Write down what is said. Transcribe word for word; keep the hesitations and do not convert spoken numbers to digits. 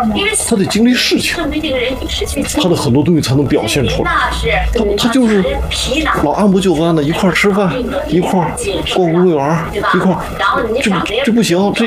他得经历事情，他的很多东西才能表现出来。他他就是老按部就班的，一块儿吃饭，一块儿逛公园，一块儿，这这不行，这